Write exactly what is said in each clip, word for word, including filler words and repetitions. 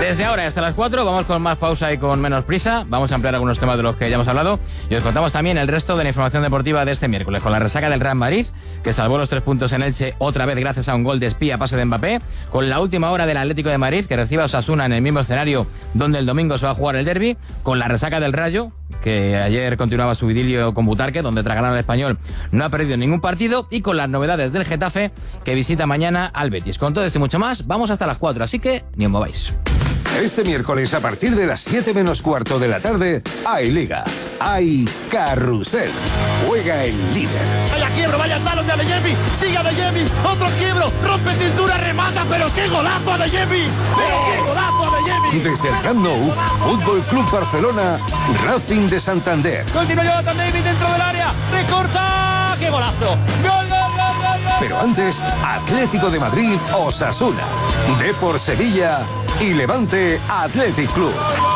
Desde ahora hasta las cuatro vamos con más pausa y con menos prisa. Vamos a ampliar algunos temas de los que ya hemos hablado y os contamos también el resto de la información deportiva de este miércoles, con la resaca del Real Madrid, que salvó los tres puntos en Elche otra vez gracias a un gol de espía a pase de Mbappé, con la última hora del Atlético de Madrid, que recibe a Osasuna en el mismo escenario donde el domingo se va a jugar el derbi, con la resaca del Rayo, que ayer continuaba su idilio con Butarque, donde tras ganar al Español no ha perdido ningún partido, y con las novedades del Getafe, que visita mañana al Betis. Con todo esto y mucho más, vamos hasta las cuatro, así que ni os mováis. Este miércoles a partir de las siete menos cuarto de la tarde hay Liga, hay Carrusel, juega el líder. Vaya quiebro, vaya slalom de Adeyemi, sigue Adeyemi, otro quiebro, rompe cintura, remata, pero qué golazo Adeyemi, pero qué golazo Adeyemi. Desde el Camp Nou, Fútbol Club Barcelona, Racing de Santander. Continúa Jonathan David dentro del área, recorta, qué golazo, gol, gol, gol, gol, gol. Pero antes, Atlético de Madrid, Osasuna, Depor Sevilla y Levante Athletic Club.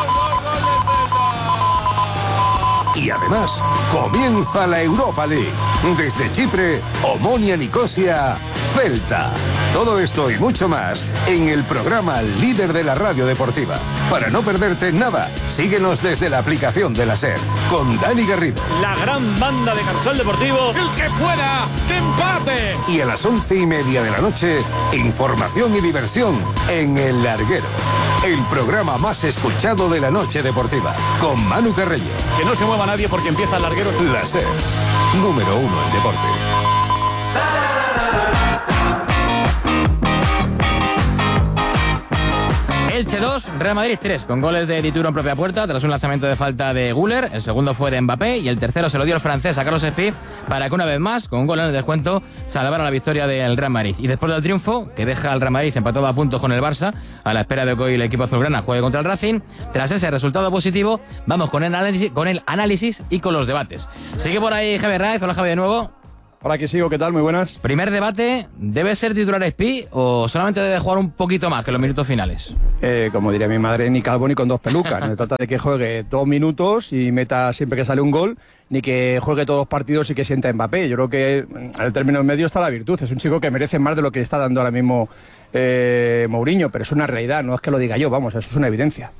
Y además, comienza la Europa League. Desde Chipre, Omonia Nicosia, Celta. Todo esto y mucho más en el programa líder de la radio deportiva. Para no perderte nada, síguenos desde la aplicación de la SER, con Dani Garrido. La gran banda de Carrusel Deportivo. El que pueda, que empate. Y a las once y media de la noche, información y diversión en El Larguero. El programa más escuchado de la noche deportiva, con Manu Carreño. Que no se mueva nadie porque empieza el Larguero. La SER, número uno en deporte. Elche dos, Real Madrid tres, con goles de Dituro en propia puerta tras un lanzamiento de falta de Güler. El segundo fue de Mbappé y el tercero se lo dio el francés a Carlos Espí para que una vez más, con un gol en el descuento, salvara la victoria del Real Madrid. Y después del triunfo, que deja al Real Madrid empatado a puntos con el Barça, a la espera de que hoy el equipo azulgrana juegue contra el Racing, tras ese resultado positivo, vamos con el análisis, con el análisis y con los debates. Sigue por ahí Javier Raez. Hola, Javi, de nuevo. Hola, que sigo, ¿qué tal? Muy buenas. Primer debate, ¿debe ser titular Espí o solamente debe jugar un poquito más que los minutos finales? Eh, como diría mi madre, ni calvo ni con dos pelucas. No se trata de que juegue dos minutos y meta siempre que sale un gol, ni que juegue todos los partidos y que sienta Mbappé. Yo creo que al término medio está la virtud. Es un chico que merece más de lo que está dando ahora mismo eh, Mourinho, pero es una realidad, no es que lo diga yo, vamos, eso es una evidencia.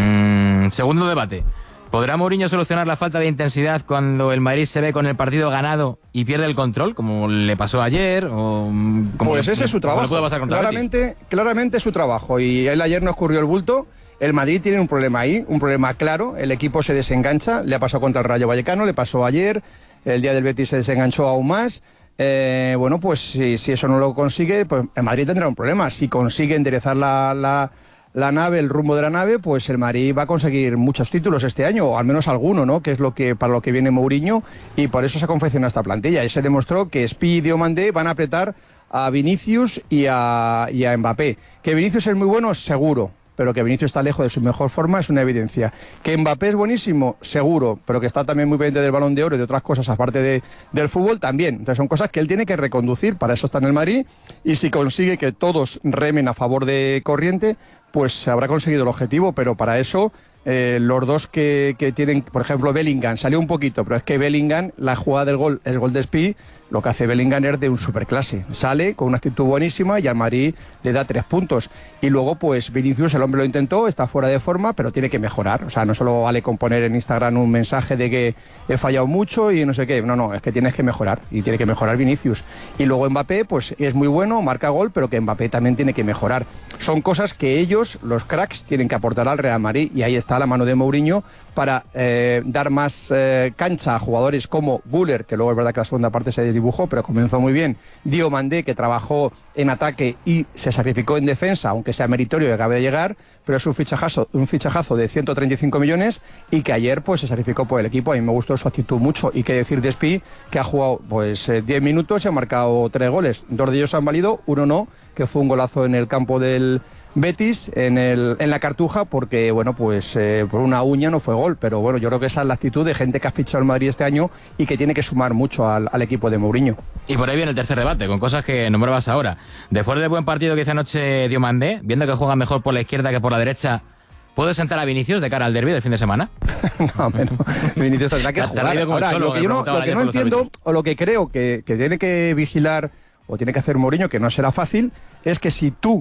Mm, segundo debate. ¿Podrá Mourinho solucionar la falta de intensidad cuando el Madrid se ve con el partido ganado y pierde el control, como le pasó ayer? O como pues le, ese es su trabajo. puede pasar contra claramente, claramente es su trabajo. Y él ayer no escurrió el bulto. El Madrid tiene un problema ahí, un problema claro. El equipo se desengancha. Le ha pasado contra el Rayo Vallecano, le pasó ayer. El día del Betis se desenganchó aún más. Eh, bueno, pues si, si eso no lo consigue, pues el Madrid tendrá un problema. Si consigue enderezar la... la la nave, el rumbo de la nave, pues el Madrid va a conseguir muchos títulos este año, o al menos alguno, ¿no? Que es lo que para lo que viene Mourinho, y por eso se confecciona esta plantilla. Y se demostró que Espí y Diomandé van a apretar a Vinicius y a, y a Mbappé. Que Vinicius es muy bueno, seguro, pero que Vinicius está lejos de su mejor forma es una evidencia. Que Mbappé es buenísimo, seguro, pero que está también muy pendiente del Balón de Oro y de otras cosas aparte de, del fútbol también. Entonces son cosas que él tiene que reconducir, para eso está en el Madrid, y si consigue que todos remen a favor de corriente, pues se habrá conseguido el objetivo, pero para eso eh, los dos que, que tienen, por ejemplo, Bellingham, salió un poquito, pero es que Bellingham, la jugada del gol, el gol de Espí, lo que hace Bellingham es de un superclase. Sale con una actitud buenísima y al Madrid le da tres puntos. Y luego, pues, Vinicius, el hombre lo intentó, está fuera de forma, pero tiene que mejorar. O sea, no solo vale con poner en Instagram un mensaje de que he fallado mucho y no sé qué. No, no, es que tienes que mejorar. Y tiene que mejorar Vinicius. Y luego Mbappé, pues, es muy bueno, marca gol, pero que Mbappé también tiene que mejorar. Son cosas que ellos, los cracks, tienen que aportar al Real Madrid. Y ahí está la mano de Mourinho para eh, dar más eh, cancha a jugadores como Güler, que luego es verdad que la segunda parte se desdibujó, pero comenzó muy bien. Diomandé, que trabajó en ataque y se sacrificó en defensa, aunque sea meritorio y acabe de llegar, pero es un fichajazo, un fichajazo de ciento treinta y cinco millones y que ayer pues se sacrificó por el equipo. A mí me gustó su actitud mucho. Y qué decir de Espí, que ha jugado pues eh, diez minutos y ha marcado tres goles. Dos de ellos han valido, uno no, que fue un golazo en el campo del Betis, en, el, en la Cartuja, porque bueno, pues eh, por una uña no fue gol, pero bueno, yo creo que esa es la actitud de gente que ha fichado el Madrid este año y que tiene que sumar mucho al, al equipo de Mourinho. Y por ahí viene el tercer debate, con cosas que nombrabas ahora. Después del buen partido que hizo anoche Diomandé, viendo que juega mejor por la izquierda que por la derecha, ¿puede sentar a Vinicius de cara al derbi del fin de semana? No, pero Vinicius tendrá que jugar. Ahora, lo que yo no, lo que no entiendo, o lo que creo que, que tiene que vigilar, o tiene que hacer Mourinho, que no será fácil, es que si tú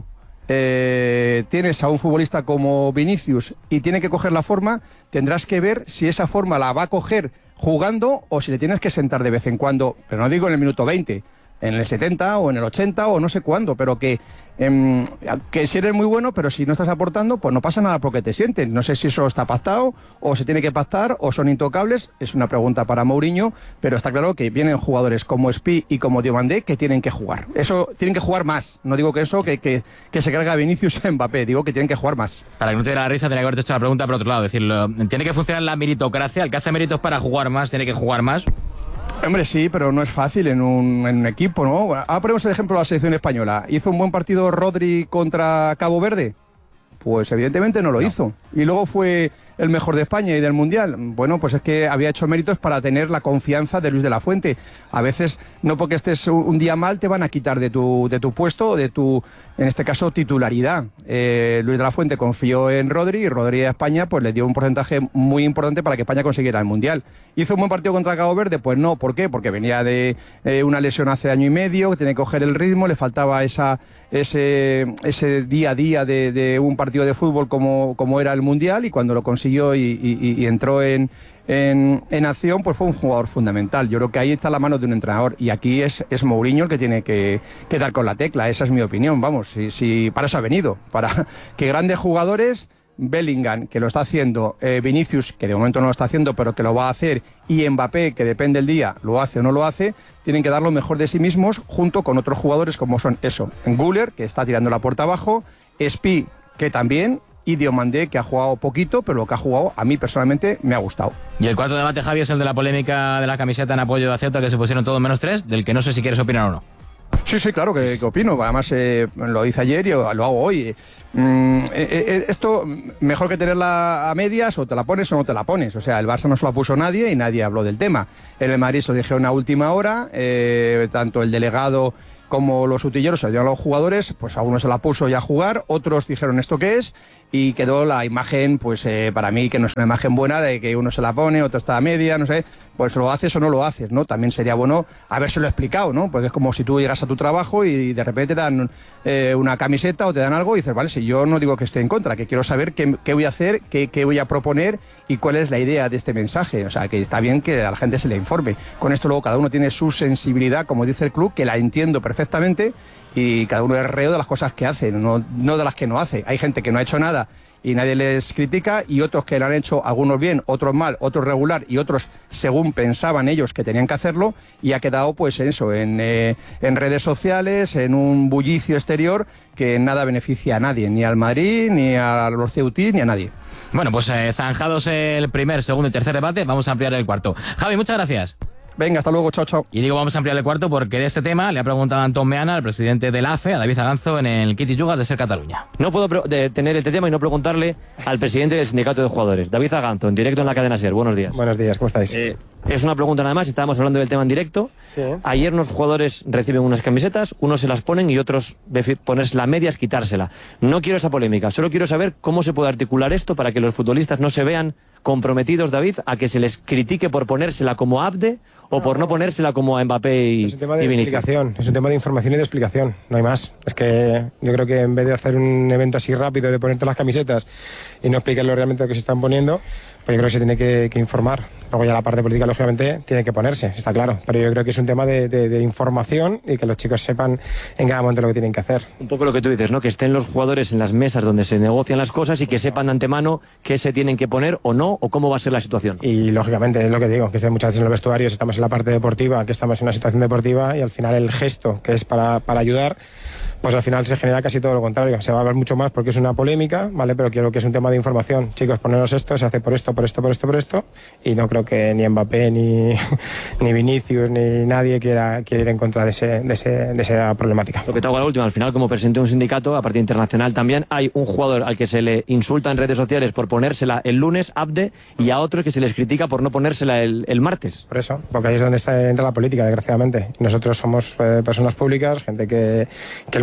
eh, tienes a un futbolista como Vinicius y tiene que coger la forma, tendrás que ver si esa forma la va a coger jugando o si le tienes que sentar de vez en cuando, pero no digo en el minuto veinte, en el setenta o en el ochenta o no sé cuándo, pero que, eh, que si eres muy bueno, pero si no estás aportando, pues no pasa nada porque te sienten. No sé si eso está pactado o se tiene que pactar o son intocables, es una pregunta para Mourinho, pero está claro que vienen jugadores como Spi y como Diomandé que tienen que jugar. Eso, tienen que jugar más. No digo que eso, que, que, que se carga Vinicius en Mbappé, digo que tienen que jugar más. Para que no te dé la risa, tenía que haberte hecho la pregunta por otro lado, decirlo. Tiene que funcionar la meritocracia, el que hace méritos para jugar más, tiene que jugar más. Hombre, sí, pero no es fácil en un, en un equipo, ¿no? Ahora ponemos el ejemplo de la selección española. ¿Hizo un buen partido Rodri contra Cabo Verde? Pues evidentemente no lo no. hizo. Y luego fue el mejor de España y del Mundial. Bueno, pues es que había hecho méritos para tener la confianza de Luis de la Fuente. A veces, no porque estés un día mal, te van a quitar de tu, de tu puesto, de tu, en este caso, titularidad. Eh, Luis de la Fuente confió en Rodri y Rodri a España pues le dio un porcentaje muy importante para que España consiguiera el Mundial. ¿Hizo un buen partido contra Cabo Verde? Pues no. ¿Por qué? Porque venía de eh, una lesión hace año y medio, que tenía que coger el ritmo, le faltaba esa, ese, ese día a día de, de un partido de fútbol como, como era el Mundial, y cuando lo consiguió y, y, y entró en, en, en acción, pues fue un jugador fundamental. Yo creo que ahí está la mano de un entrenador, y aquí es, es Mourinho el que tiene que, que dar con la tecla. Esa es mi opinión, vamos, si, si para eso ha venido, para que grandes jugadores, Bellingham, que lo está haciendo, eh, Vinicius, que de momento no lo está haciendo, pero que lo va a hacer, y Mbappé, que depende del día, lo hace o no lo hace, tienen que dar lo mejor de sí mismos, junto con otros jugadores como son eso, Güler, que está tirando la puerta abajo, Spi, que también, y Diomandé, que ha jugado poquito, pero lo que ha jugado a mí personalmente me ha gustado. Y el cuarto debate, Javi, es el de la polémica de la camiseta en apoyo de Ceuta, que se pusieron todos menos tres, del que no sé si quieres opinar o no. Sí, sí, claro que, que opino. Además, eh, lo hice ayer y lo hago hoy. Mm, eh, eh, esto, mejor que tenerla a medias, o te la pones o no te la pones. O sea, el Barça no se la puso nadie y nadie habló del tema. En el Madrid se lo dijeron a última hora, eh, tanto el delegado como los utilleros se dieron a los jugadores, pues a uno se la puso ya a jugar, otros dijeron esto qué es, y quedó la imagen, pues eh, para mí, que no es una imagen buena, de que uno se la pone, otro está a media, no sé, pues lo haces o no lo haces, ¿no? También sería bueno habérselo explicado, ¿no? Porque es como si tú llegas a tu trabajo y de repente te dan eh, una camiseta o te dan algo y dices, vale, si yo no digo que esté en contra, que quiero saber qué, qué voy a hacer, qué, qué voy a proponer y cuál es la idea de este mensaje. O sea, que está bien que a la gente se le informe. Con esto luego cada uno tiene su sensibilidad, como dice el club, que la entiendo perfectamente, y cada uno es reo de las cosas que hace, no, no de las que no hace. Hay gente que no ha hecho nada y nadie les critica, y otros que lo han hecho, algunos bien, otros mal, otros regular, y otros según pensaban ellos que tenían que hacerlo, y ha quedado pues en eso, en, eh, en redes sociales, en un bullicio exterior que nada beneficia a nadie, ni al Madrid, ni a los ceutí, ni a nadie. Bueno, pues eh, zanjados el primer, segundo y tercer debate, vamos a ampliar el cuarto. Javi, muchas gracias. Venga, hasta luego, chao, chao. Y digo, vamos a ampliar el cuarto porque de este tema le ha preguntado a Antón Meana, el presidente del A F E, a David Aganzo, en el Kitty Yugas de Ser Cataluña. No puedo de tener este tema y no preguntarle al presidente del sindicato de jugadores, David Aganzo, en directo en la cadena Ser. Buenos días. Buenos días, ¿cómo estáis? Eh, es una pregunta nada más, estábamos hablando del tema en directo. Sí. Ayer unos jugadores reciben unas camisetas, unos se las ponen y otros ponerse la media es quitársela. No quiero esa polémica, solo quiero saber cómo se puede articular esto para que los futbolistas no se vean comprometidos, David, a que se les critique por ponérsela como Abde o por no ponérsela como a Mbappé y Es un tema de y explicación, es un tema de información y de explicación, no hay más. Es que yo creo que en vez de hacer un evento así rápido de ponerte las camisetas y no explicarlo realmente lo que se están poniendo, pues yo creo que se tiene que, que informar. Luego ya la parte política, lógicamente, tiene que ponerse, está claro. Pero yo creo que es un tema de, de, de información y que los chicos sepan en cada momento lo que tienen que hacer. Un poco lo que tú dices, ¿no? Que estén los jugadores en las mesas donde se negocian las cosas y que sepan de antemano qué se tienen que poner o no, o cómo va a ser la situación. Y lógicamente, es lo que digo, que muchas veces en los vestuarios estamos en la parte deportiva, que estamos en una situación deportiva, y al final el gesto, que es para, para ayudar, pues al final se genera casi todo lo contrario. Se va a hablar mucho más porque es una polémica, ¿vale? Pero creo que es un tema de información. Chicos, ponernos esto, se hace por esto, por esto, por esto, por esto, y no creo que ni Mbappé, ni, ni Vinicius, ni nadie quiera, quiera ir en contra de, ese, de, ese, de esa problemática. Lo que te hago a la última, al final, como presidente de un sindicato, a partir internacional también, hay un jugador al que se le insulta en redes sociales por ponérsela el lunes, Abde, y a otros que se les critica por no ponérsela el, el martes. Por eso, porque ahí es donde está, entra la política, desgraciadamente. Y nosotros somos eh, personas públicas, gente que, que el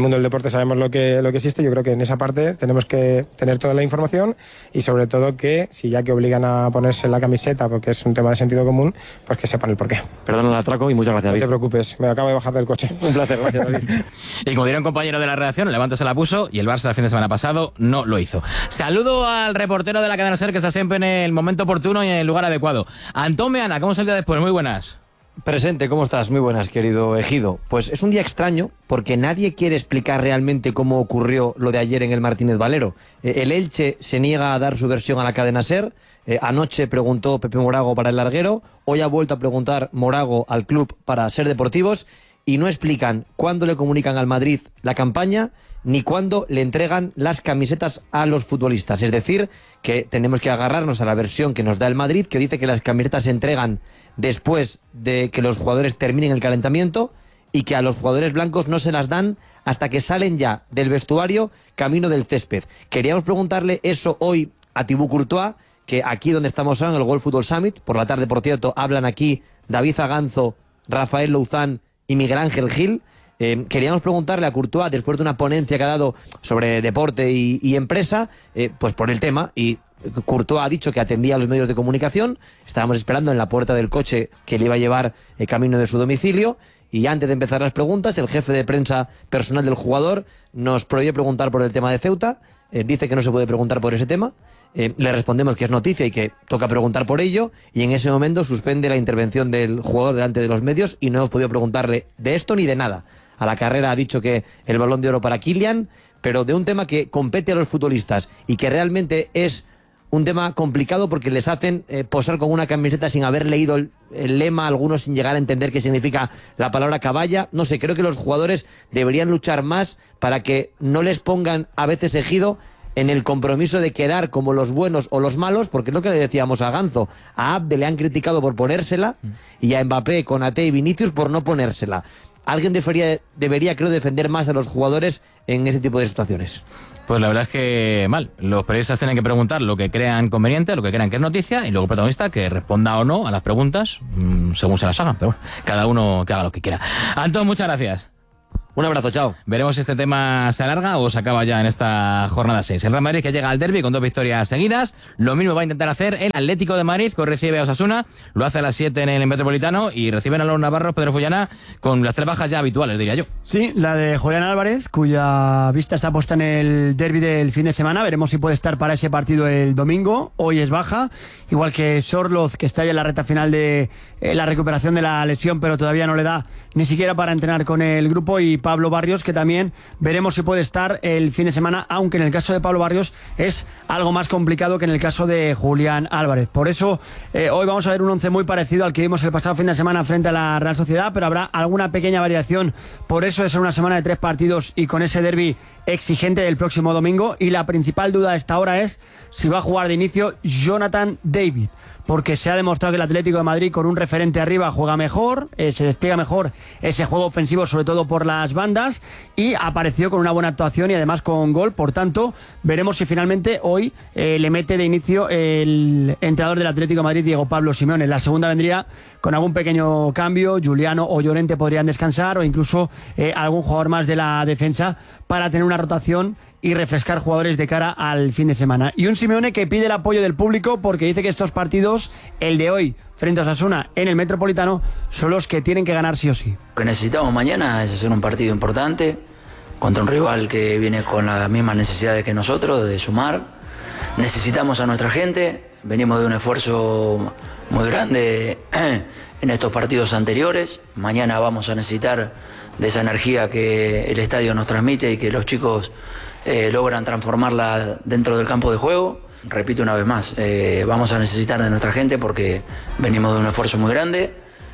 mundo del deporte sabemos lo que, lo que existe. Yo creo que en esa parte tenemos que tener toda la información y sobre todo que si ya que obligan a ponerse la camiseta porque es un tema de sentido común, pues que sepan el porqué. Perdona el atraco y muchas gracias, David. No te preocupes, me acabo de bajar del coche. Un placer, gracias, David. Y como diría un compañero de la redacción, el Levante se la puso y el Barça el fin de semana pasado no lo hizo. Saludo al reportero de la cadena SER que está siempre en el momento oportuno y en el lugar adecuado. Antón Meana, ¿cómo es el día después? Muy buenas. Presente, ¿cómo estás? Muy buenas, querido Ejido. Pues es un día extraño porque nadie quiere explicar realmente cómo ocurrió lo de ayer en el Martínez Valero. Eh, el Elche se niega a dar su versión a la cadena SER. Eh, anoche preguntó Pepe Morago para el larguero. Hoy ha vuelto a preguntar Morago al club para SER Deportivos y no explican cuándo le comunican al Madrid la campaña ni cuándo le entregan las camisetas a los futbolistas. Es decir, que tenemos que agarrarnos a la versión que nos da el Madrid, que dice que las camisetas se entregan después de que los jugadores terminen el calentamiento y que a los jugadores blancos no se las dan hasta que salen ya del vestuario camino del césped. Queríamos preguntarle eso hoy a Thibaut Courtois, que aquí donde estamos ahora en el World Football Summit, por la tarde, por cierto, hablan aquí David Aganzo, Rafael Louzán y Miguel Ángel Gil. Eh, queríamos preguntarle a Courtois, después de una ponencia que ha dado sobre deporte y, y empresa, eh, pues por el tema, y Courtois ha dicho que atendía a los medios de comunicación. Estábamos esperando en la puerta del coche que le iba a llevar el camino de su domicilio, y antes de empezar las preguntas, el jefe de prensa personal del jugador nos prohíbe preguntar por el tema de Ceuta. Eh, dice que no se puede preguntar por ese tema. Eh, le respondemos que es noticia y que toca preguntar por ello, y en ese momento suspende la intervención del jugador delante de los medios y no hemos podido preguntarle de esto ni de nada. A la carrera ha dicho que el Balón de Oro para Kylian, pero de un tema que compete a los futbolistas y que realmente es un tema complicado porque les hacen eh, posar con una camiseta sin haber leído el, el lema, algunos sin llegar a entender qué significa la palabra caballa. No sé, creo que los jugadores deberían luchar más para que no les pongan a veces Ejido en el compromiso de quedar como los buenos o los malos, porque es lo que le decíamos a Ganzo. A Abde le han criticado por ponérsela y a Mbappé, Konaté y Vinicius por no ponérsela. Alguien debería, debería, creo, defender más a los jugadores en ese tipo de situaciones. Pues la verdad es que mal. Los periodistas tienen que preguntar lo que crean conveniente, lo que crean que es noticia, y luego el protagonista que responda o no a las preguntas mmm, según se las hagan. Pero bueno, cada uno que haga lo que quiera. Antón, muchas gracias. Un abrazo, chao. Veremos si este tema se alarga o se acaba ya en esta jornada seis. El Real Madrid que llega al derbi con dos victorias seguidas. Lo mismo va a intentar hacer el Atlético de Madrid, que recibe a Osasuna. Lo hace a las siete en el Metropolitano y reciben a los navarros, Pedro Fullana, con las tres bajas ya habituales, diría yo. Sí, la de Julián Álvarez, cuya vista está puesta en el derbi del fin de semana. Veremos si puede estar para ese partido el domingo. Hoy es baja. Igual que Sorloz, que está ya en la recta final de eh, la recuperación de la lesión, pero todavía no le da ni siquiera para entrenar con el grupo, y Pablo Barrios, que también veremos si puede estar el fin de semana, aunque en el caso de Pablo Barrios es algo más complicado que en el caso de Julián Álvarez. Por eso eh, hoy vamos a ver un once muy parecido al que vimos el pasado fin de semana frente a la Real Sociedad, pero habrá alguna pequeña variación. Por eso es una semana de tres partidos y con ese derbi exigente del próximo domingo, y la principal duda a esta hora es si va a jugar de inicio Jonathan David, porque se ha demostrado que el Atlético de Madrid con un referente arriba juega mejor, eh, se despliega mejor ese juego ofensivo, sobre todo por las bandas, y apareció con una buena actuación y además con gol. Por tanto, veremos si finalmente hoy eh, le mete de inicio el entrenador del Atlético de Madrid, Diego Pablo Simeone. La segunda vendría con algún pequeño cambio. Juliano o Llorente podrían descansar, o incluso eh, algún jugador más de la defensa para tener una rotación y refrescar jugadores de cara al fin de semana. Y un Simeone que pide el apoyo del público porque dice que estos partidos, el de hoy frente a Osasuna en el Metropolitano, son los que tienen que ganar sí o sí. Lo que necesitamos mañana es hacer un partido importante contra un rival que viene con las mismas necesidades que nosotros, de sumar. Necesitamos a nuestra gente, venimos de un esfuerzo muy grande en estos partidos anteriores. Mañana vamos a necesitar de esa energía que el estadio nos transmite y que los chicos eh, logran transformarla dentro del campo de juego. Repito una vez más, eh, vamos a necesitar de nuestra gente porque venimos de un esfuerzo muy grande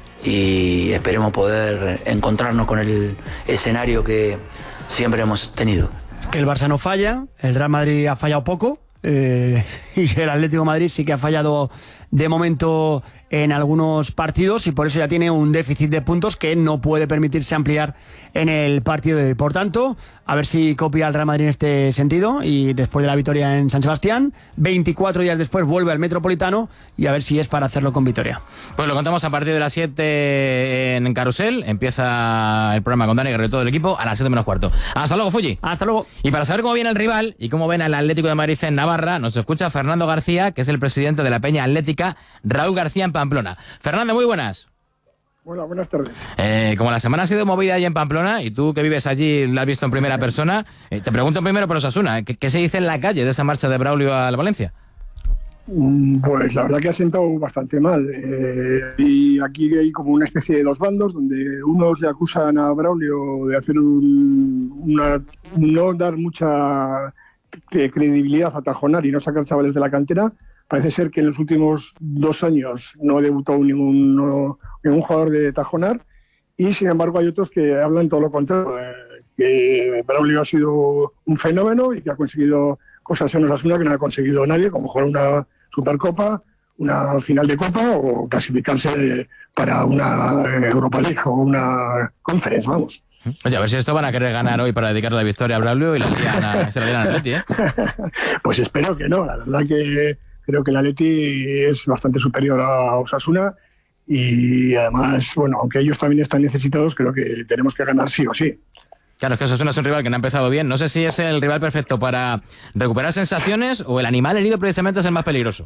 y esperemos poder encontrarnos con el escenario que siempre hemos tenido. Que el Barça no falla, el Real Madrid ha fallado poco, eh, y y el Atlético de Madrid sí que ha fallado de momento en algunos partidos y por eso ya tiene un déficit de puntos que no puede permitirse ampliar en el partido de hoy. Por tanto, a ver si copia al Real Madrid en este sentido y después de la victoria en San Sebastián, veinticuatro días después vuelve al Metropolitano y a ver si es para hacerlo con victoria. Pues lo contamos a partir de las siete en Carrusel. Empieza el programa con Dani Guerrero y todo el equipo a las siete menos cuarto. Hasta luego, Fulli. Hasta luego. Y para saber cómo viene el rival y cómo ven al Atlético de Madrid en Navarra, nos escucha Fernando García, que es el presidente de la Peña Atlética Raúl García en Pamplona. Fernando, muy buenas. Hola, buenas tardes. Eh, como la semana ha sido movida allí en Pamplona y tú que vives allí la has visto en primera persona, eh, te pregunto primero por Osasuna, ¿qué, ¿qué se dice en la calle de esa marcha de Braulio al Valencia? Pues la verdad que ha sentado bastante mal. Eh, y aquí hay como una especie de dos bandos donde unos le acusan a Braulio de hacer un, una, no dar mucha credibilidad a Tajonar y no sacar chavales de la cantera. Parece ser que en los últimos dos años no ha debutado ningún, no, ningún jugador de Tajonar y sin embargo hay otros que hablan todo lo contrario, eh, que Braulio ha sido un fenómeno y que ha conseguido cosas en Osasuna que no ha conseguido nadie, como jugar una Supercopa, una final de Copa o clasificarse para una Europa League o una Conference, vamos. Oye, a ver si esto van a querer ganar hoy para dedicar la victoria a Braulio y la lían a, se la lían al Atleti, ¿eh? Pues espero que no, la verdad que creo que el Atleti es bastante superior a Osasuna y además, bueno, aunque ellos también están necesitados, creo que tenemos que ganar sí o sí. Claro, es que Osasuna es un rival que no ha empezado bien. No sé si es el rival perfecto para recuperar sensaciones o el animal herido precisamente es el más peligroso.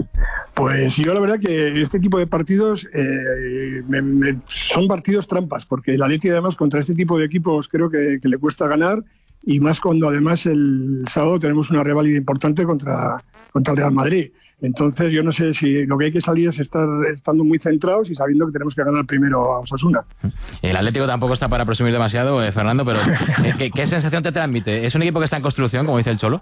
Pues yo la verdad que este tipo de partidos eh, me, me, son partidos trampas, porque el Atleti además contra este tipo de equipos creo que, que le cuesta ganar y más cuando además el sábado tenemos una reválida importante contra, contra el Real Madrid. Entonces yo no sé si lo que hay que salir es estar estando muy centrados y sabiendo que tenemos que ganar primero a Osasuna. El Atlético tampoco está para presumir demasiado, eh, Fernando, pero eh, ¿qué, ¿qué sensación te transmite? ¿Es un equipo que está en construcción, como dice el Cholo?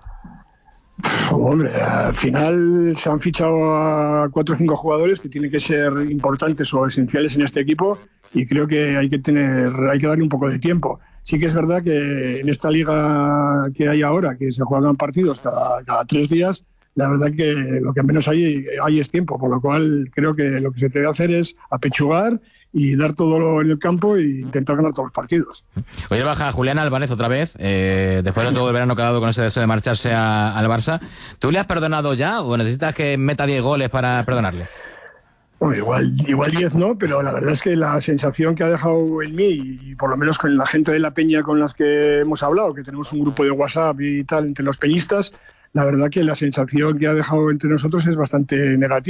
Hombre, al final se han fichado a cuatro o cinco jugadores que tienen que ser importantes o esenciales en este equipo y creo que hay que tener, hay que darle un poco de tiempo. Sí que es verdad que en esta liga que hay ahora, que se juegan partidos cada, cada tres días, la verdad que lo que menos hay, hay es tiempo, por lo cual creo que lo que se debe hacer es apechugar y dar todo en el campo e intentar ganar todos los partidos. Hoy baja Julián Álvarez otra vez, eh, después de todo el verano que ha dado con ese deseo de marcharse a, al Barça. ¿Tú le has perdonado ya o necesitas que meta diez goles para perdonarle? Bueno, igual igual diez no, pero la verdad es que la sensación que ha dejado en mí, y por lo menos con la gente de la Peña con las que hemos hablado, que tenemos un grupo de WhatsApp y tal entre los peñistas, la verdad que la sensación que ha dejado entre nosotros es bastante negativa.